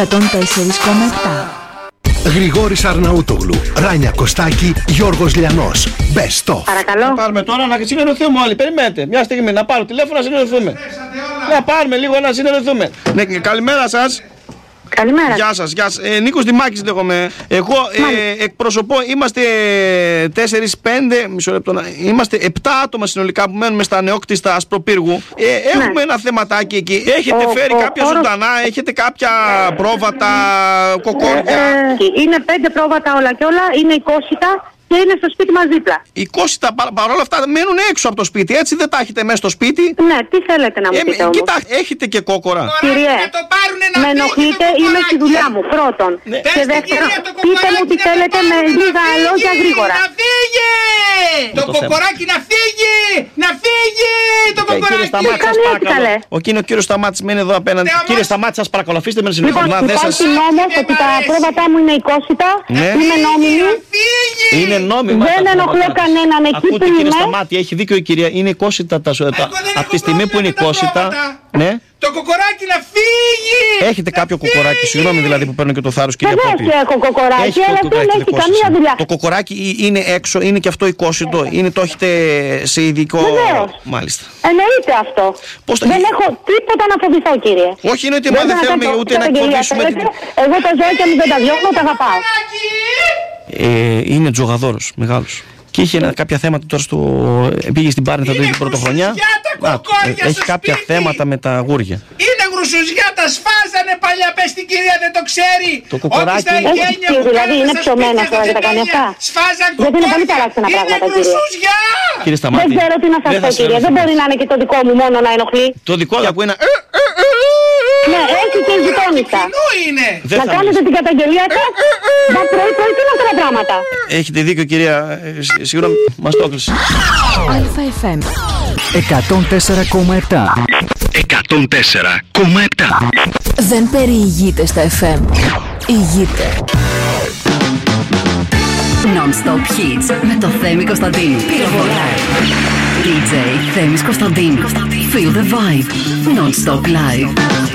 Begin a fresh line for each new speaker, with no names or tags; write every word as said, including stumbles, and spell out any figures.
εκατόν τέσσερα κόμμα επτά.
Γρηγόρης Αρναούτογλου, Ράνια Κωστάκη, Γιώργος Λιανός. Best of.
Παρακαλώ.
Να πάρουμε τώρα να συνεννοηθούμε όλοι. Περιμένετε μια στιγμή να πάρω τηλέφωνο να συνεννοηθούμε. Να πάρουμε λίγο να συνεννοηθούμε. Ναι, καλημέρα σας.
Καλημέρα.
Γεια σας, γεια σας. Ε, Νίκος Δημάκης λέγομαι. Εγώ ε, εκπροσωπώ, είμαστε τέσσερα πέντε, μισό λεπτό, είμαστε επτά άτομα συνολικά που μένουμε στα νεόκτιστα Ασπροπύργου. Ε, έχουμε ναι. ένα θεματάκι εκεί. Έχετε ο, φέρει ο, κάποια ο, ζωντανά, ο... έχετε κάποια πρόβατα, κοκόρια.
Ε, ε, είναι πέντε πρόβατα όλα και όλα, είναι εικόσιτα. Και είναι στο σπίτι μας δίπλα.
Οι εικόσιτα παρόλα αυτά μένουν έξω από το σπίτι, έτσι δεν τα έχετε μέσα στο σπίτι.
Ναι, τι θέλετε να μου ε, πείτε όμως.
Κοίτα, έχετε και κόκορα.
Κυριέ, με ενοχλείτε, είμαι στη δουλειά μου, πρώτον. Ναι. Και δεύτερον, πείτε μου τι θέλετε με λίγα λόγια γρήγορα.
Να φύγει! Το κοκοράκι να φύγει! Να φύγει! Το κοκοράκι!
Τι κάνει έτσι καλέ.
Ο κύριο κύριος Σταμάτης μένει εδώ απέναντι. Κύριε Σταμάτη, σας παρακαλώ, αφήστε με να συνεχίσουμε.
Λοιπόν, υπάρχει νόμος ότι τα πρόβατά μου είναι εικόσιτα, είμαι νόμιμη.
Είναι νόμιμα.
Δεν ενοχλώ κανέναν εκεί που
ακούτε,
είμαι.
κύριε Σταμάτη, έχει δίκιο η κυρία. Είναι εικόσιτα τα σώματα. Από τη στιγμή που είναι εικόσιτα. Ναι.
Το κοκοράκι να φύγει!
Έχετε κάποιο κοκοράκι, συγγνώμη δηλαδή που παίρνω και το θάρρος, κυρία Πόπη.
Δεν έχω κοκοράκι, αλλά δεν έχει καμία δουλειά.
Το κοκοράκι είναι έξω, είναι και αυτό εικόσιτο, είναι, το έχετε σε ειδικό.
Βεβαίως.
Μάλιστα.
Εννοείται αυτό.
Πώς το...
Δεν έχω τίποτα να φοβηθώ, κύριε.
Όχι, είναι ότι δεν, δεν θέλουμε να ούτε να εκφοβήσουμε. Την...
Εγώ τα ζώα μου δεν τα διώχνω, τα αγαπάω.
Ε, είναι τζογαδόρος μεγάλος. Και είχε ένα, κάποια θέματα τώρα στο. Πήγε στην Πάρνηθα την πρωτοχρονιά.
Α,
έχει κάποια
σπίτι.
θέματα με τα αγούρια.
Είναι γρουσουζιά, τα σφάζανε παλιά. Πες την κυρία, δεν το ξέρει.
Το κοκοράκι.
Έχει δηλαδή είναι ψωμένα τώρα και τα κάνει αυτά.
Σφάζαν κοκόρια.
Γιατί είναι πολύ παράξενα πράγματα, κύριε.
Κύριε Σταμάτη.
Δεν ξέρω τι να σας πω, κύριε. Δεν μπορεί να είναι και το δικό μου μόνο να ενοχλεί.
Το δικό μου που είναι.
Ναι, έχει και η γειτόνισσα.
είναι.
Να κάνετε την καταγγελία σας. Μα πρωί πρωί τι είναι αυτά τα πράγματα.
Έχετε δίκιο, κυρία. Συγγνώμη, μας το έκλεισε.
Αλφα εφ εμ
εκατόν τέσσερα κόμμα επτά. εκατόν τέσσερα κόμμα επτά.
Δεν περιηγείται στα εφ εμ. Ηγείται.
Non-stop hits με το Θέμη Κωνσταντίνου. ντι τζέι Θέμης Κωνσταντίνου. Feel the vibe. Non-stop live.